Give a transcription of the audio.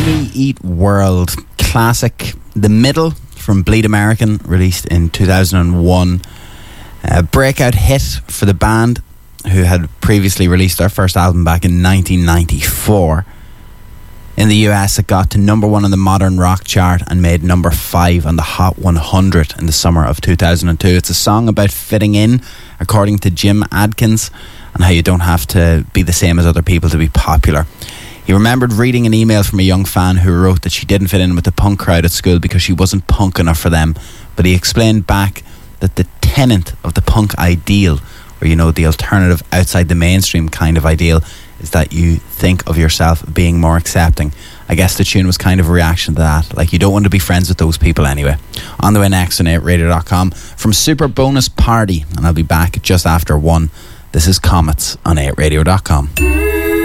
Me Eat World classic. The Middle from Bleed American, released in 2001. A breakout hit for the band, who had previously released their first album back in 1994. In the US, it got to number 1 on the Modern Rock chart and made number 5 on the Hot 100 in the summer of 2002. It's a song about fitting in, according to Jim Adkins, and how you don't have to be the same as other people to be popular. He remembered reading an email from a young fan who wrote that she didn't fit in with the punk crowd at school because she wasn't punk enough for them. But he explained back that the tenet of the punk ideal, or, you know, the alternative outside the mainstream kind of ideal, is that you think of yourself being more accepting. I guess the tune was kind of a reaction to that. Like, you don't want to be friends with those people anyway. On the way next on 8radio.com from Super Bonus Party, and I'll be back just after 1. This is Comets on 8radio.com.